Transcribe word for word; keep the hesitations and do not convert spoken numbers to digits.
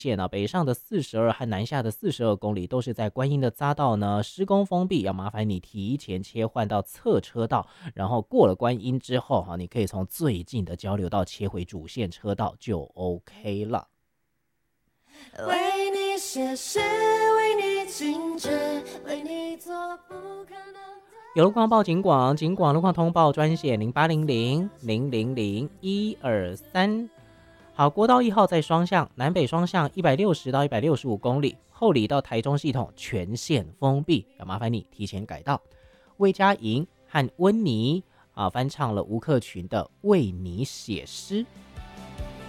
线呢，北上的四十二和南下的四十二公里都是在观音的匝道呢施工封闭，要麻烦你提前切换到侧车道，然后过了观音之后哈，你可以从最近的交流道切回主线车道就 OK 了。 为你写诗，为你静止，为你做不可能的。 有路况报警广，警广路况通报专线零八零零零零零一二三。好，国道一号在双向，南北双向一百六十到一百六十五公里，后里到台中系统全线封闭，要麻烦你提前改道。魏佳莹和温妮啊翻唱了吴克群的《为你写诗》。